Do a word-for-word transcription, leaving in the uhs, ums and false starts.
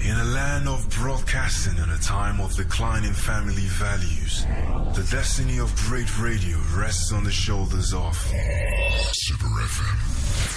In a land of broadcasting at a time of declining family values, the destiny of great radio rests on the shoulders of Super F M.